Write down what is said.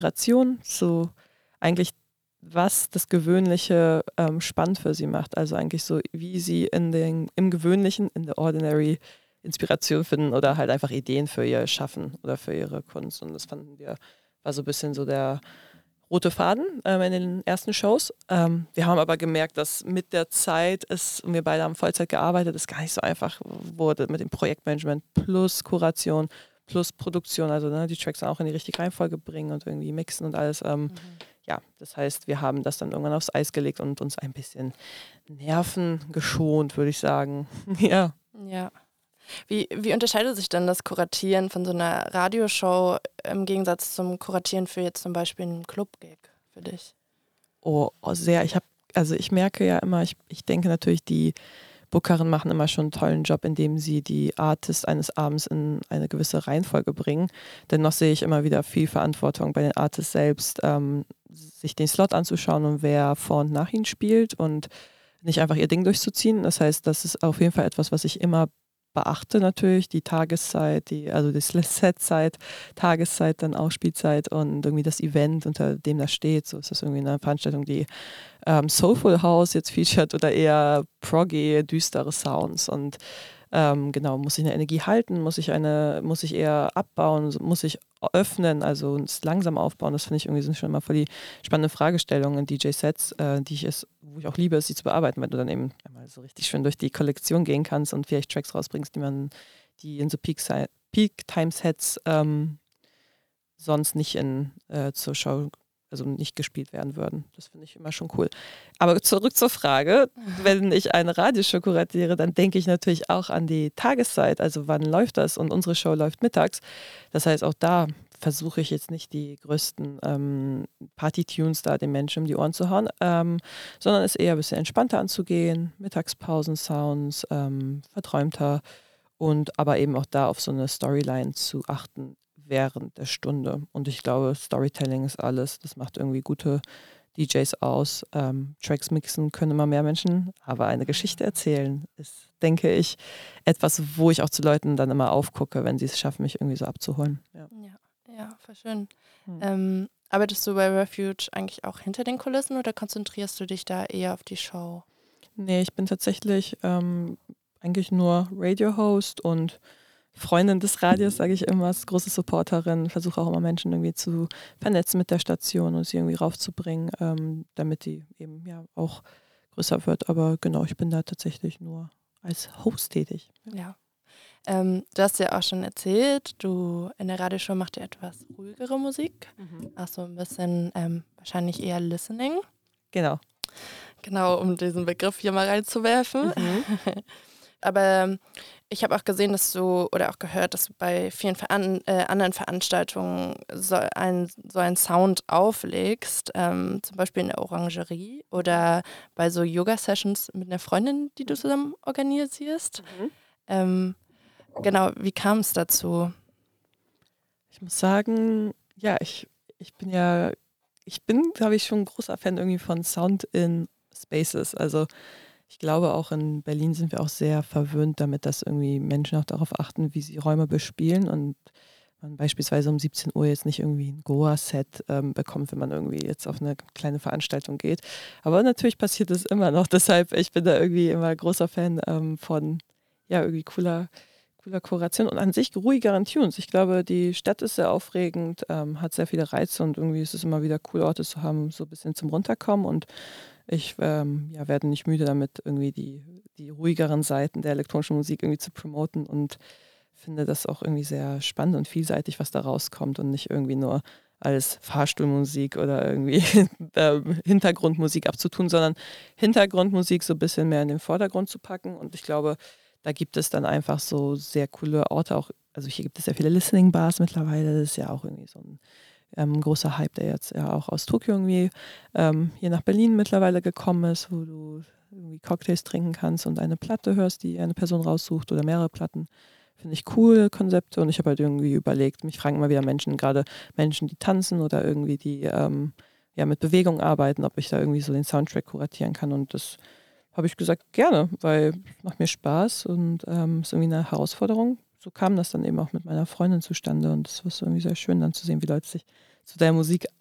Inspiration zu eigentlich, was das Gewöhnliche spannend für sie macht. Also eigentlich so, wie sie im Gewöhnlichen, in the ordinary Inspiration finden oder halt einfach Ideen für ihr Schaffen oder für ihre Kunst. Und das fanden wir, war so ein bisschen so der rote Faden in den ersten Shows. Wir haben aber gemerkt, dass mit der Zeit und wir beide haben Vollzeit gearbeitet, es gar nicht so einfach wurde mit dem Projektmanagement plus Kuration plus Produktion, also die Tracks auch in die richtige Reihenfolge bringen und irgendwie mixen und alles. Ja, das heißt, wir haben das dann irgendwann aufs Eis gelegt und uns ein bisschen Nerven geschont, würde ich sagen. Ja. Ja. Wie unterscheidet sich denn das Kuratieren von so einer Radioshow im Gegensatz zum Kuratieren für jetzt zum Beispiel einen Club-Gig für dich? Sehr. Ich merke ja immer, ich denke natürlich, die Bookerinnen machen immer schon einen tollen Job, indem sie die Artists eines Abends in eine gewisse Reihenfolge bringen. Dennoch sehe ich immer wieder viel Verantwortung bei den Artists selbst, sich den Slot anzuschauen und wer vor und nach ihnen spielt und nicht einfach ihr Ding durchzuziehen. Das heißt, das ist auf jeden Fall etwas, was ich immer beachte natürlich, die Tageszeit, also die Setzeit, Tageszeit, dann auch Spielzeit und irgendwie das Event, unter dem das steht. So ist das irgendwie eine Veranstaltung, die Soulful House jetzt featured oder eher proggy, düstere Sounds und genau, muss ich eine Energie halten, muss ich eher abbauen, muss ich öffnen, also es langsam aufbauen, das finde ich irgendwie sind schon immer voll die spannende Fragestellungen in DJ-Sets, wo ich auch liebe, sie zu bearbeiten, wenn du dann eben einmal so richtig schön durch die Kollektion gehen kannst und vielleicht Tracks rausbringst, die in so Peak-Time-Sets sonst nicht zur Show, also nicht gespielt werden würden. Das finde ich immer schon cool. Aber zurück zur Frage, wenn ich eine Radioshow kuratiere, dann denke ich natürlich auch an die Tageszeit, also wann läuft das? Und unsere Show läuft mittags. Das heißt, auch da versuche ich jetzt nicht die größten Party-Tunes da den Menschen um die Ohren zu hauen, sondern es eher ein bisschen entspannter anzugehen, Mittagspausen-Sounds, verträumter und aber eben auch da auf so eine Storyline zu achten während der Stunde. Und ich glaube, Storytelling ist alles. Das macht irgendwie gute DJs aus. Tracks mixen können immer mehr Menschen, aber eine Geschichte erzählen ist, denke ich, etwas, wo ich auch zu Leuten dann immer aufgucke, wenn sie es schaffen, mich irgendwie so abzuholen. Ja, voll schön. Arbeitest du bei Refuge eigentlich auch hinter den Kulissen oder konzentrierst du dich da eher auf die Show? Nee, ich bin tatsächlich eigentlich nur Radio-Host und Freundin des Radios, sage ich immer, ist große Supporterin, versuche auch immer Menschen irgendwie zu vernetzen mit der Station und sie irgendwie raufzubringen, damit die eben ja auch größer wird. Aber genau, ich bin da tatsächlich nur als Host tätig. Ja. Du hast ja auch schon erzählt, du in der Radioshow macht ihr etwas ruhigere Musik. Auch so ein bisschen wahrscheinlich eher Listening. Genau. Genau, um diesen Begriff hier mal reinzuwerfen. Aber ich habe auch gesehen, dass du oder auch gehört, dass du bei vielen anderen Veranstaltungen so einen Sound auflegst, zum Beispiel in der Orangerie oder bei so Yoga-Sessions mit einer Freundin, die du zusammen organisierst. Genau, wie kam es dazu? Ich muss sagen, ja, ich bin, glaube ich, schon ein großer Fan irgendwie von Sound in Spaces. Also ich glaube, auch in Berlin sind wir auch sehr verwöhnt damit, dass irgendwie Menschen auch darauf achten, wie sie Räume bespielen und man beispielsweise um 17 Uhr jetzt nicht irgendwie ein Goa-Set bekommt, wenn man irgendwie jetzt auf eine kleine Veranstaltung geht. Aber natürlich passiert es immer noch. Deshalb, ich bin da irgendwie immer großer Fan von ja, irgendwie cooler Kuration und an sich ruhigeren Tunes. Ich glaube, die Stadt ist sehr aufregend, hat sehr viele Reize und irgendwie ist es immer wieder cool, Orte zu haben, so ein bisschen zum Runterkommen und ich werde nicht müde damit, irgendwie die ruhigeren Seiten der elektronischen Musik irgendwie zu promoten und finde das auch irgendwie sehr spannend und vielseitig, was da rauskommt und nicht irgendwie nur als Fahrstuhlmusik oder irgendwie Hintergrundmusik abzutun, sondern Hintergrundmusik so ein bisschen mehr in den Vordergrund zu packen. Und ich glaube, da gibt es dann einfach so sehr coole Orte auch. Also hier gibt es sehr viele Listening Bars mittlerweile. Das ist ja auch irgendwie so ein großer Hype, der jetzt ja auch aus Tokio irgendwie hier nach Berlin mittlerweile gekommen ist, wo du irgendwie Cocktails trinken kannst und eine Platte hörst, die eine Person raussucht oder mehrere Platten. Finde ich coole Konzepte und ich habe halt irgendwie überlegt, mich fragen immer wieder Menschen, gerade Menschen, die tanzen oder irgendwie die mit Bewegung arbeiten, ob ich da irgendwie so den Soundtrack kuratieren kann und das habe ich gesagt, gerne, weil es macht mir Spaß und ist irgendwie eine Herausforderung. So kam das dann eben auch mit meiner Freundin zustande und es war irgendwie sehr schön dann zu sehen, wie Leute sich zu deiner Musik